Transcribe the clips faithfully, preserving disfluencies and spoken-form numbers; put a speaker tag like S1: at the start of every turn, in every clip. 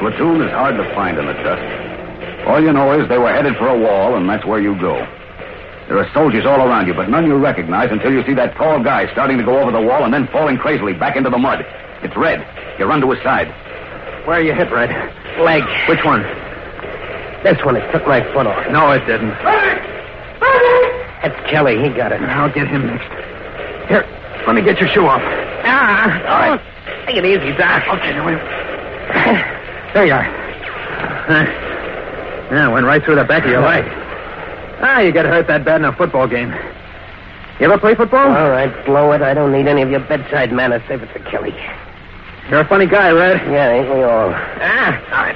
S1: platoon is hard to find in the dust. All you know is they were headed for a wall, and that's where you go. There are soldiers all around you, but none you recognize until you see that tall guy starting to go over the wall and then falling crazily back into the mud. It's Red. You run to his side.
S2: Where are you hit, Red?
S3: Leg.
S2: Which one?
S3: This one. It took my foot off.
S2: No, it didn't.
S3: That's Kelly. He got it.
S2: I'll get him next. Here, let me get your shoe off.
S3: Ah.
S2: All right.
S3: Oh, take it easy, Doc.
S2: Okay, now wait. There you are. Huh. Yeah, went right through the back of your leg. Ah, you got hurt that bad in a football game. You ever play football?
S3: All right, blow it. I don't need any of your bedside manners. Save it for Kelly.
S2: You're a funny guy, Red.
S3: Yeah, ain't we all?
S2: Ah, all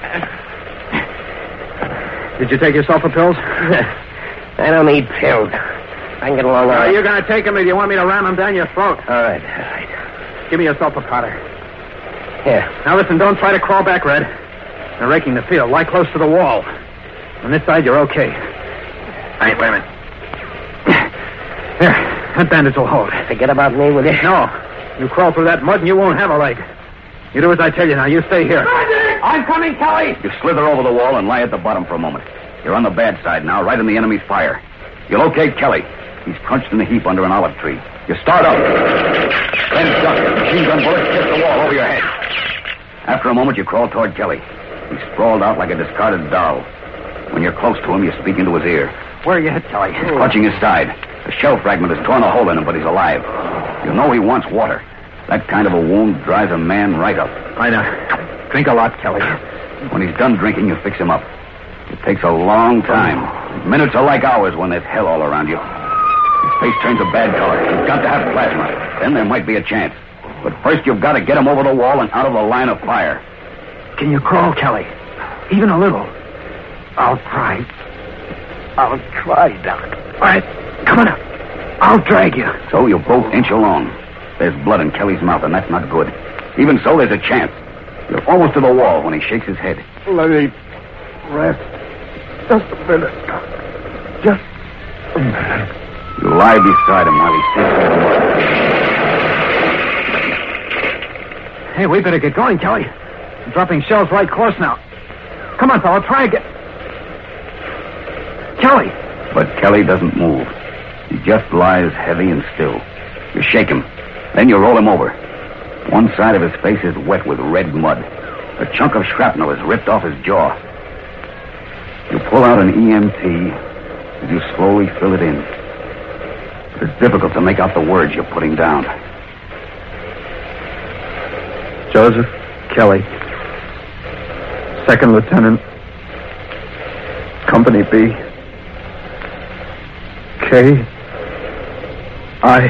S2: right. Did you take yourself a pills?
S3: I don't need pills. I can get along all
S2: Are
S3: right.
S2: you going to take them, or do you want me to ram them down your throat?
S3: All right, all right.
S2: Give me yourself a powder.
S3: Here.
S2: Now, listen, don't try to crawl back, Red. They're raking the field. Lie close to the wall. On this side, you're okay. All right, wait a minute. There, that bandage will hold.
S3: Forget about me, will you?
S2: No. You crawl through that mud and you won't have a leg. You do as I tell you now. You stay here.
S3: I'm coming, Kelly.
S1: You slither over the wall and lie at the bottom for a moment. You're on the bad side now, right in the enemy's fire. You locate Kelly. He's crunched in a heap under an olive tree. You start up. Then duck. Machine gun bullets hit the wall over your head. After a moment, you crawl toward Kelly. He's sprawled out like a discarded doll. When you're close to him, you speak into his ear.
S2: Where are you hit, Kelly?
S1: He's clutching his side. A shell fragment has torn a hole in him, but he's alive. You know he wants water. That kind of a wound dries a man right up.
S2: I know. Drink a lot, Kelly.
S1: When he's done drinking, you fix him up. It takes a long time. Minutes are like hours when there's hell all around you. His face turns a bad color. You've got to have plasma. Then there might be a chance. But first you've got to get him over the wall and out of the line of fire.
S2: Can you crawl, Kelly? Even a little. I'll try. I'll try, Doc. All right, come on up. I'll drag you.
S1: So you both inch along. There's blood in Kelly's mouth, and that's not good. Even so, there's a chance. You're almost to the wall when he shakes his head.
S2: Let me rest. Just a minute. Just a minute.
S1: You lie beside him while he sits in the mud.
S2: Hey, we better get going, Kelly. I'm dropping shells right close now. Come on, fella, try again. Kelly!
S1: But Kelly doesn't move. He just lies heavy and still. You shake him. Then you roll him over. One side of his face is wet with red mud. A chunk of shrapnel is ripped off his jaw. You pull out an E M T as you slowly fill it in. It's difficult to make out the words you're putting down.
S2: Joseph Kelly, Second Lieutenant, Company B, K, I,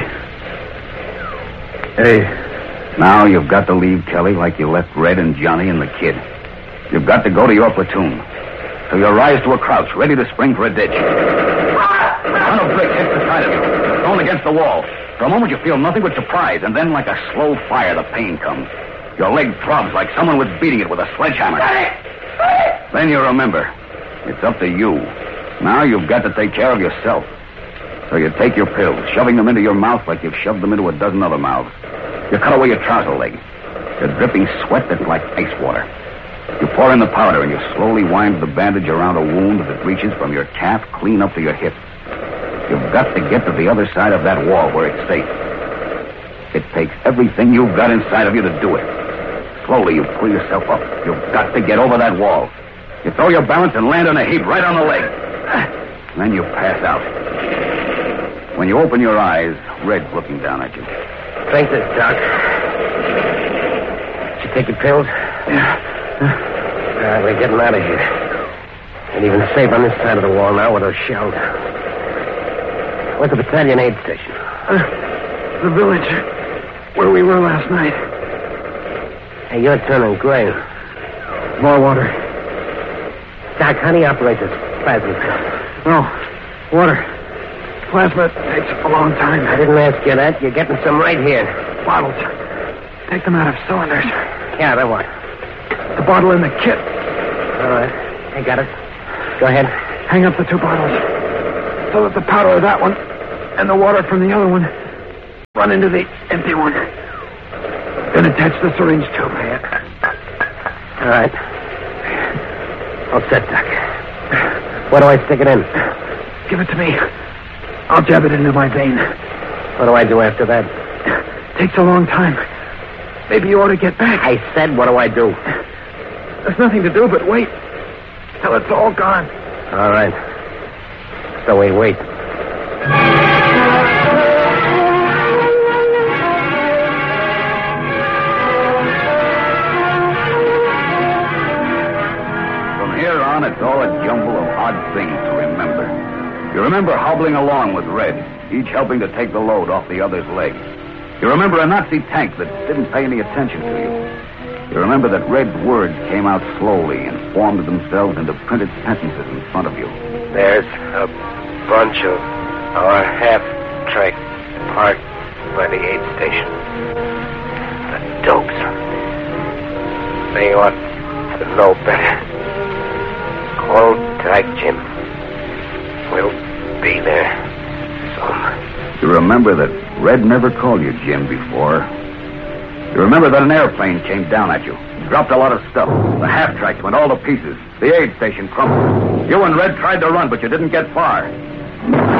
S2: A.
S1: Now you've got to leave Kelly like you left Red and Johnny and the kid. You've got to go to your platoon. So you rise to a crouch, ready to spring for a ditch. A ton of bricks hits the side of you. You're thrown against the wall. For a moment you feel nothing but surprise, and then like a slow fire, the pain comes. Your leg throbs like someone was beating it with a sledgehammer. Then you remember. It's up to you. Now you've got to take care of yourself. So you take your pills, shoving them into your mouth like you've shoved them into a dozen other mouths. You cut away your trouser leg. You're dripping sweat that's like ice water. You pour in the powder and you slowly wind the bandage around a wound that reaches from your calf clean up to your hip. You've got to get to the other side of that wall where it's safe. It takes everything you've got inside of you to do it. Slowly you pull yourself up. You've got to get over that wall. You throw your balance and land on a heap right on the leg. Then you pass out. When you open your eyes, Red's looking down at you.
S3: Drink this, Doc. Did you take your pills?
S2: Yeah.
S3: All right, we're getting out of here. Ain't even safe on this side of the wall now with those shells. Where's the battalion aid station?
S2: Uh, the village where we were last night.
S3: Hey, you're turning gray.
S2: More water.
S3: Doc, how do you operate this plasma cup?
S2: No. Water. Plasma takes a long time.
S3: I didn't ask you that. You're getting some right here.
S2: Bottles. Take them out of cylinders.
S3: Yeah, that one.
S2: The bottle in the kit.
S3: All right. I got it. Go ahead.
S2: Hang up the two bottles so that the powder of that one and the water from the other one run into the empty one. Then attach the syringe tube.
S3: All right. All set, Doc. Where do I stick it in?
S2: Give it to me. I'll jab it into my vein.
S3: What do I do after that?
S2: Takes a long time. Maybe you ought to get back.
S3: I said, what do I do?
S2: There's nothing to do but wait till it's all gone.
S3: All right. So we wait.
S1: From here on, it's all a jumble of odd things to remember. You remember hobbling along with Red, each helping to take the load off the other's leg. You remember a Nazi tank that didn't pay any attention to you. You remember that Red's words came out slowly and formed themselves into printed sentences in front of you.
S3: There's a bunch of our half-track parked by the aid station. The dopes. They ought to know better. Hold tight, Jim. We'll be there soon.
S1: You remember that Red never called you Jim before. You remember that an airplane came down at you. Dropped a lot of stuff. The half-tracks went all to pieces. The aid station crumbled. You and Red tried to run, but you didn't get far.